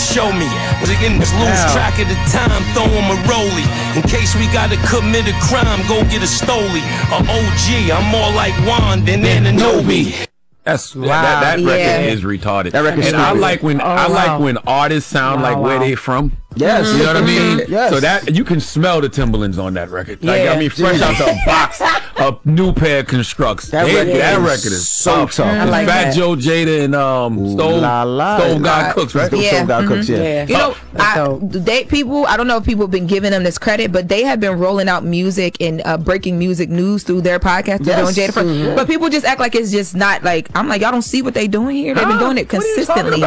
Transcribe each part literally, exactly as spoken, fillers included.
show me. Was again, let's lose track of the time, throw him a rollie. In case we gotta commit a crime, go get a Stoli. A O G, I'm more like Juan than Ananobi. That's wow. that, that, that record yeah. is retarded. That record and I like when oh, I wow. like when artists sound wow, like wow. where they from. Yes, you know what I mean. Yes. So that you can smell the Timberlands on that record. Yeah. Like I mean, fresh out the box, a new pair of Constructs. That, they, record, that is record is so tough. I like Fat that. Joe, Jada, and um, Stove, la, la, Stove God la, Cooks, right? Yeah. Stove God Mm-hmm. Cooks, yeah. yeah. You know, I, they people. I don't know if people have been giving them this credit, but they have been rolling out music and uh, breaking music news through their podcast. Yes. Joe and Jada. Mm-hmm. But people just act like it's just not like. I'm like, y'all don't see what they doing here. They've been doing it consistently.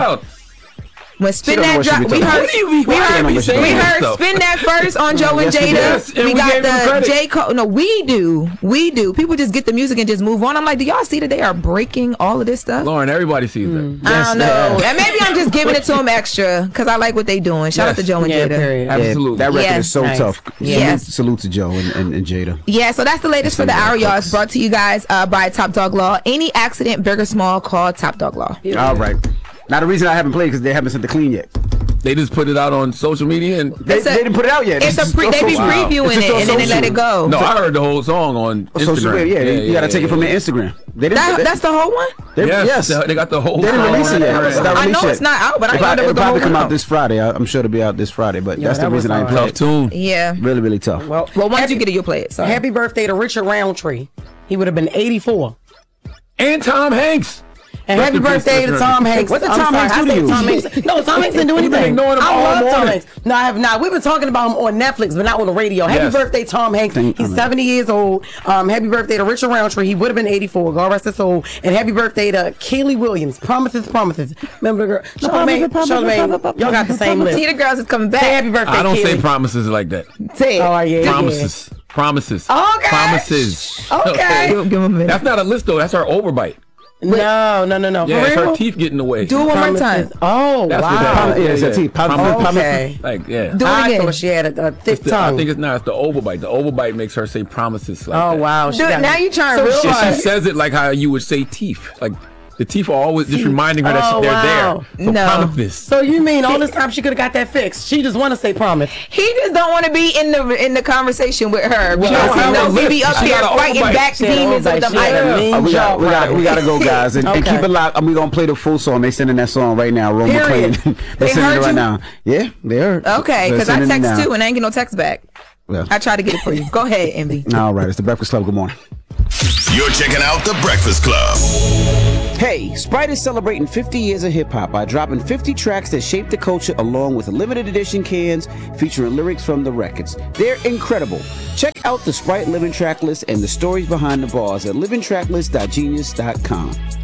When Spin That drop, we heard, we heard, we heard Spin That first on Joe and yes, Jada. Yes, and we, we got the the J. Cole. No, we do. We do. People just get the music and just move on. I'm like, do y'all see that they are breaking all of this stuff? Lauren, everybody sees mm. that. I don't know. And maybe I'm just giving it to them extra because I like what they doing. Shout yes. out to Joe and yeah, Jada. Period. Absolutely. That record yes. is so nice. tough. Yes. Salute, salute to Joe and, and, and Jada. Yeah, so that's the latest for the hour, y'all. It's brought to you guys uh, by Top Dog Law. Any accident, big or small, call Top Dog Law. Yeah. All right. Now the reason I haven't played because they haven't sent the clean yet. They just put it out on social media and they, a, they didn't put it out yet. It's a pre- they be wow. previewing it and then they let it go. No, I heard the whole song on Instagram. Social media, yeah, yeah, you yeah, gotta yeah, take yeah, it from yeah. their Instagram. They didn't. That, they, that's the whole one. They, yes, yes, they, they got the whole. They didn't release it yet. It's not I know yet. it's not out, but I it'll, know that was it'll the whole probably come one. out this Friday. I, I'm sure it'll be out this Friday, but Yeah, that's that the reason I ain't tough played it. tune. Yeah, Really, really tough. Well, well, once happy, you get it, you'll play it. So happy birthday to Richard Roundtree. He would have been eighty-four. And Tom Hanks. And happy birthday to Tom Hanks. What did I'm Tom sorry, Hanks I do to said you? Tom Hanks. No, Tom Hanks didn't do You've been anything. ignoring him I all love Tom morning. Hanks. No, I have not. We've been talking about him on Netflix, but not on the radio. Happy Yes. birthday, Tom Hanks. Thank- He's I mean- seventy years old. Um, happy birthday to Richard Roundtree. He would have been eighty-four. God rest his soul. And happy birthday to Kaylee Williams. Promises, promises. Remember the girl? Charlamagne, Charlamagne, y'all got the same list. See, the girls is coming back. Say happy birthday, I don't Kaylee. say promises like that. Say it. Oh, yeah. Promises. Promises. Okay. Promises. Okay. Give, give him a minute. That's not a list though. That's our overbite. No, no, no, no. Yeah, For it's real? her teeth getting away. Do it one more time. Promises. Oh, That's what wow. that is. Yeah, it's a T. Promises. Okay. Like yeah. Do it I again. thought she had a, a thick It's the- tongue. I think it's not. It's the overbite. The overbite makes her say promises like oh, that. wow. She Do it. got Now me. you trying So real she- And hard. she says it like how you would say teeth. Like the teeth are always just reminding her that Oh, she, they're wow. there. So No. promises. So you mean all this time she could have got that fixed? She just want to say promise. He just don't want to be in the in the conversation with her. Well, because I he don't knows have he be a up list. here She got a fighting overbite. back She had a demons with overbite. them She had a items. mean Uh, we, got, jaw we, got, we gotta go, guys, and, and Okay. keep it locked. And we gonna play the full song. They sending that song right now. Rome Period. McClain. They They sending heard it right you? now. Yeah, they heard. Okay, So because they're I sending it text now. too and I ain't get no text back. Well, I tried to get it for you. Go ahead, Envy. all right, it's the Breakfast Club. Good morning. You're checking out The Breakfast Club. Hey, Sprite is celebrating fifty years of hip-hop by dropping fifty tracks that shaped the culture along with limited edition cans featuring lyrics from the records. They're incredible. Check out the Sprite Living Track List and the stories behind the bars at living track list dot genius dot com.